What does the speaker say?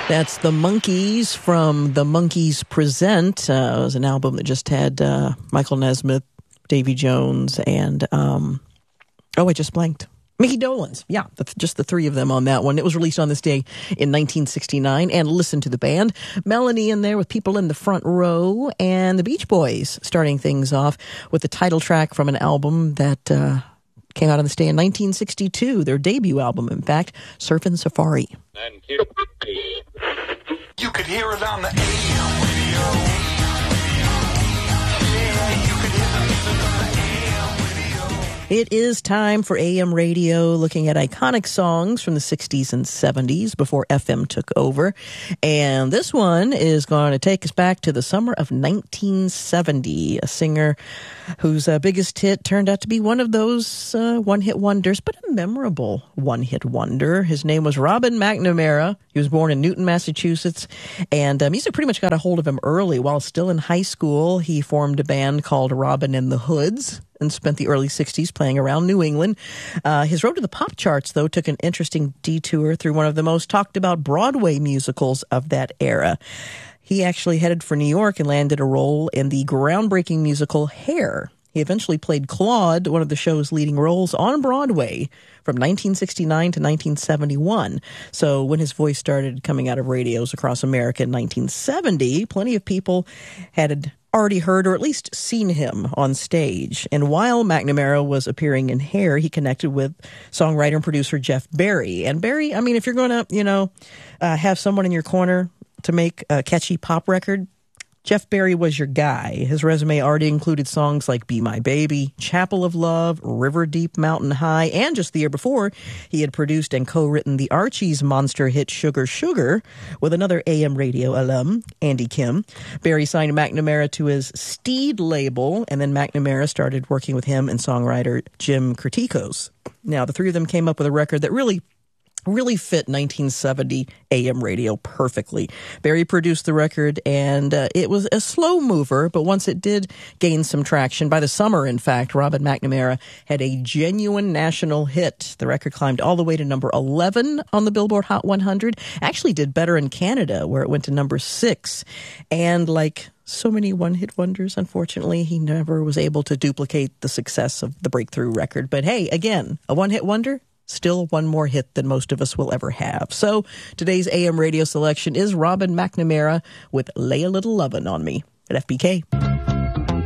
That's the Monkees from The Monkees Present. It was an album that just had Michael Nesmith, Davy Jones, and I just blanked. Mickey Dolenz. Yeah, just the three of them on that one. It was released on this day in 1969. And listen to the band. Melanie in there with People in the Front Row, and the Beach Boys starting things off with the title track from an album that came out on this day in 1962. Their debut album, in fact, Surfin' Safari. You could hear it on the AM radio. It is time for AM radio, looking at iconic songs from the 60s and 70s before FM took over. And this one is going to take us back to the summer of 1970. A singer whose biggest hit turned out to be one of those one-hit wonders, but a memorable one-hit wonder. His name was Robin McNamara. He was born in Newton, Massachusetts, and music pretty much got a hold of him early. While still in high school, he formed a band called Robin and the Hoods and spent the early 60s playing around New England. His road to the pop charts, though, took an interesting detour through one of the most talked about Broadway musicals of that era. He actually headed for New York and landed a role in the groundbreaking musical Hair. He eventually played Claude, one of the show's leading roles, on Broadway from 1969 to 1971. So when his voice started coming out of radios across America in 1970, plenty of people had already heard or at least seen him on stage. And while McNamara was appearing in Hair, he connected with songwriter and producer Jeff Barry. And Barry, I mean, if you're going to, have someone in your corner to make a catchy pop record, Jeff Barry was your guy. His resume already included songs like Be My Baby, Chapel of Love, River Deep Mountain High, and just the year before, he had produced and co-written the Archies monster hit Sugar Sugar with another AM radio alum, Andy Kim. Barry signed McNamara to his Steed label, and then McNamara started working with him and songwriter Jim Kritikos. Now, the three of them came up with a record that really fit 1970 AM radio perfectly. Barry produced the record, and it was a slow mover, but once it did gain some traction, by the summer, in fact, Robin McNamara had a genuine national hit. The record climbed all the way to number 11 on the Billboard Hot 100, actually did better in Canada, where it went to number 6. And like so many one-hit wonders, unfortunately, he never was able to duplicate the success of the breakthrough record. But hey, again, a one-hit wonder? Still one more hit than most of us will ever have. So today's AM radio selection is Robin McNamara with Lay a Little Lovin' on Me at FBK.